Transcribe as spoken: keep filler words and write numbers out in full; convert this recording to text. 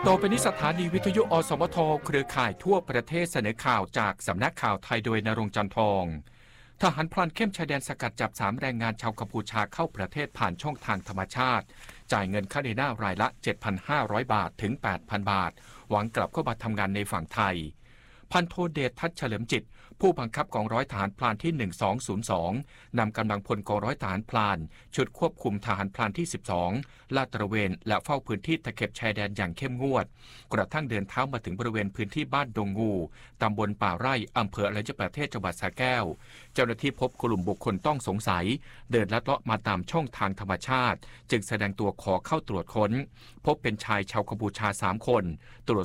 ต่อไปนี้สถานีวิทยุอสมทเครือข่ายทั่วประเทศเสนอข่าวจากสำนักข่าวไทยโดยณรงค์จันทองทหารพรานเข้มชายแดนสกัดจับสามแรงงานชาวกัมพูชาเข้าประเทศผ่านช่องทางธรรมชาติจ่ายเงินค่าเดินหน้ารายละ เจ็ดพันห้าร้อย บาทถึง แปดพัน บาทหวังกลับเข้ามาทำงานในฝั่งไทยพันโทเดชทัศน์เฉลิมจิตผู้บังคับกองร้อยทหารพรานที่หนึ่งสองศูนย์สองนำกำลังพลกองร้อยทหารพรานชุดควบคุมทหารพรานที่สิบสองลาดตระเวนและเฝ้าพื้นที่ตะเข็บชายแดนอย่างเข้มงวดกระทั่งเดินเท้ามาถึงบริเวณพื้นที่บ้านดงงูตำบลป่าไร่อำเภออรัญญประเทศจังหวัดสระแก้วเจ้าหน้าที่พบกลุ่มบุคคลต้องสงสัยเดินลัดเลาะมาตามช่องทางธรรมชาติจึงแสดงตัวขอเข้าตรวจค้นพบเป็นชายชาวกัมพูชาสามคนตรวจ